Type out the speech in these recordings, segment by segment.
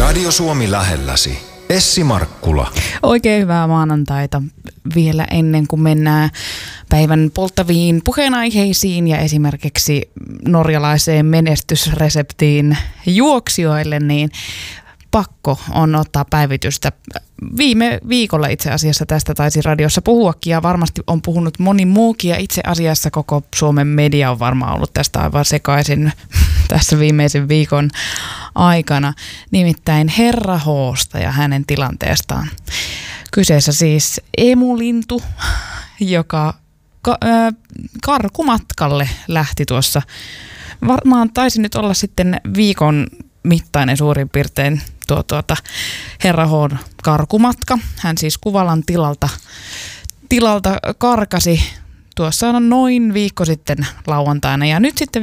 Radio Suomi lähelläsi. Essi Markkula. Oikein hyvää maanantaita vielä ennen kuin mennään päivän polttaviin puheenaiheisiin ja esimerkiksi norjalaiseen menestysreseptiin juoksijoille, niin pakko on ottaa päivitystä. Viime viikolla itse asiassa tästä taisi radiossa puhuakin ja varmasti on puhunut moni muukin ja itse asiassa koko Suomen media on varmaan ollut tästä aivan sekaisin tässä viimeisen viikon aikana. Nimittäin Herra H:sta ja hänen tilanteestaan. Kyseessä siis emulintu, joka karkumatkalle lähti tuossa. Varmaan taisi nyt olla sitten viikon mittainen suurin piirtein Herra H:n karkumatka. Hän siis Kuvalan tilalta karkasi tuossa noin viikko sitten lauantaina ja nyt sitten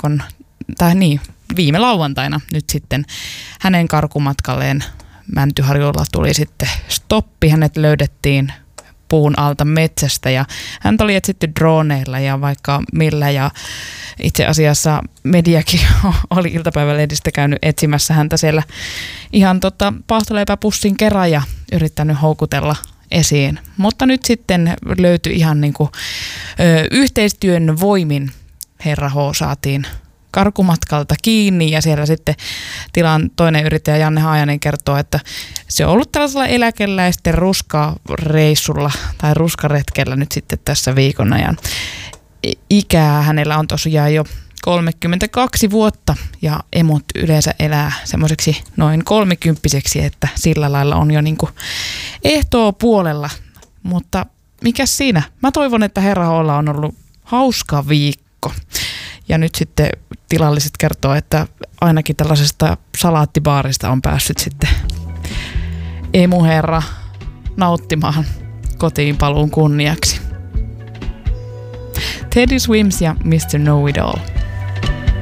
viime lauantaina nyt sitten hänen karkumatkalleen Mäntyharjulla tuli sitten stoppi. Hänet löydettiin puun alta metsästä ja häntä oli etsitty droneilla ja vaikka millä ja itse asiassa mediakin oli iltapäivälehdistä käynyt etsimässä häntä siellä ihan paahtoleipäpussin kerran ja yrittänyt houkutella esiin. Mutta nyt sitten löytyi ihan niin kuin yhteistyön voimin Herra H saatiin karkumatkalta kiinni ja siellä sitten tilan toinen yrittäjä Janne Haajanen kertoo, että se on ollut tällaisella eläkeläisten ruskareissulla tai ruskaretkellä nyt sitten tässä viikon ajan. Ikää hänellä on tosiaan jo 32 vuotta ja emot yleensä elää semmoiseksi noin 30-vuotiaaksi, että sillä lailla on jo niinku ehtoo puolella. Mutta mikäs siinä? Mä toivon, että Herra H:lla on ollut hauska viikko. Ja nyt sitten tilalliset kertoo, että ainakin tällaisesta salaattibaarista on päässyt sitten emuherra nauttimaan kotiin paluun kunniaksi. Teddy Swims ja Mr. Know It All.